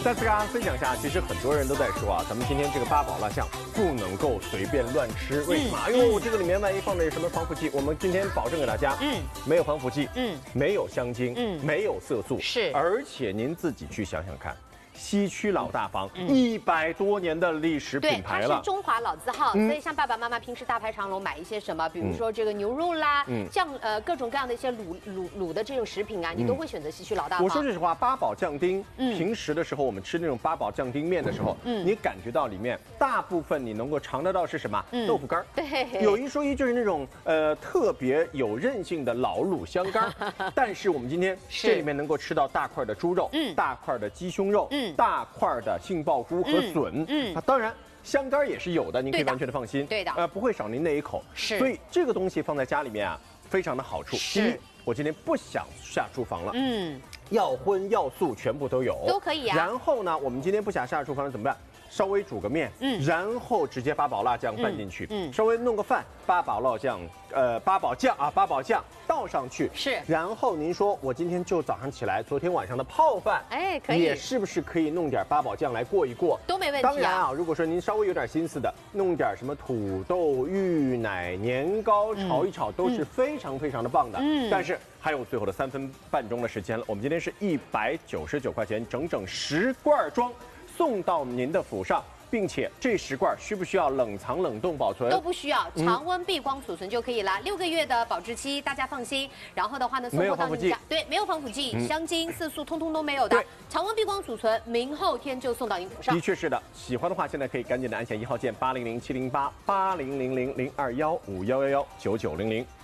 再次跟大家分享一下，其实很多人都在说啊，咱们今天这个八宝蜡像不能够随便乱吃，为什么？因为我这个里面万一放着什么防腐剂，我们今天保证给大家，没有防腐剂，没有香精，没有色素， 是， 而且您自己去想想看。西区老大房100多年的历史品牌了， 它是中华老字号，所以像爸爸妈妈平时大排长龙买一些什么，比如说这个牛肉啦，酱各种各样的一些卤的这种食品啊，你都会选择西区老大房。 我说实话，八宝酱丁，平时的时候我们吃那种八宝酱丁面的时候，你感觉到里面大部分你能够尝得到是什么？豆腐干。 对， 有一说一，就是那种特别有韧性的老卤香干。但是我们今天这里面能够吃到大块的猪肉，大块的鸡胸肉，大块的杏鲍菇和笋，当然香干也是有的，您可以完全的放心， 对的， 不会少您那一口。 是， 所以这个东西放在家里面啊，非常的好处。第一，我今天不想下厨房了，要荤要素全部都有， 都可以啊。 然后呢，我们今天不想下厨房了怎么办？稍微煮个面，然后直接八宝辣酱拌进去，稍微弄个饭，八宝酱倒上去， 是。 然后您说我今天就早上起来，昨天晚上的泡饭， 哎，可以， 也是不是可以弄点八宝酱来过一过？ 都没问题。 当然啊，如果说您稍微有点心思的，弄点什么土豆、芋奶、年糕炒一炒，都是非常非常的棒的。但是还有最后的3分半钟的时间了，我们今天是199块钱，整整10罐装。送到您的府上，并且这10罐需不需要冷藏冷冻保存？ 都不需要，常温闭光储存就可以了，6个月的保质期，大家放心。然后的话呢，送货到您家，对，没有防腐剂、香精、色素，通通都没有的。常温闭光储存，明后天就送到您府上。 的确是的，喜欢的话现在可以赶紧的按下1号键800-708-8000-0215119900。